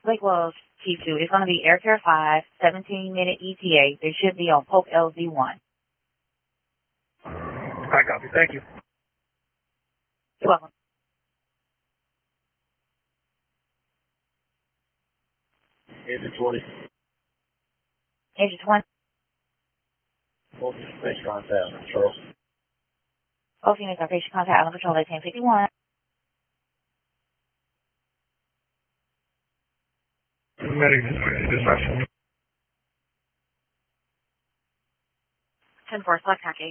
Lake Wells T2 is going to be Air Care 5, 17-minute ETA. They should be on Polk LZ1. I copy. Thank you. You're welcome. Agent 20. Agent 20. Both patient contact, Charles. Both units are patient contact, Island Patrol 1051. Medic dispatch. 10-4, select Hackey.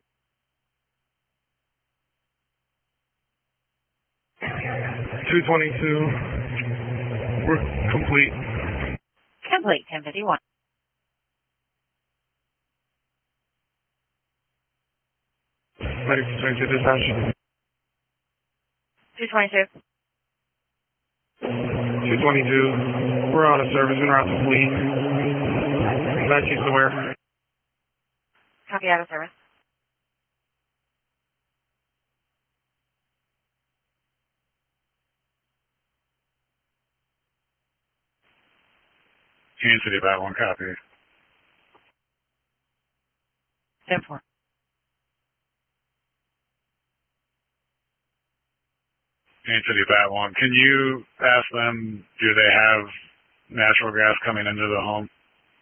222. We're complete. Complete, 1051. Medic dispatch. 222. 222. We're on a service en route to fleet. Dispatch to where? Copy, out of service. Kansas City, about 1 copy. 10-4. Kansas City, about 1. Can you ask them, do they have natural gas coming into the home?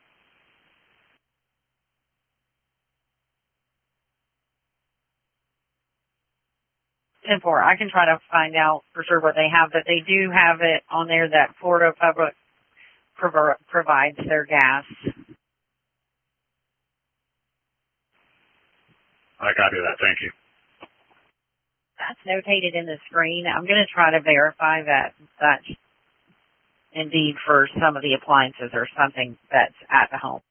I can try to find out for sure what they have, but they do have it on there that Florida Public provides their gas. I copy that. Thank you. That's notated in the screen. I'm going to try to verify that that's indeed for some of the appliances or something that's at the home.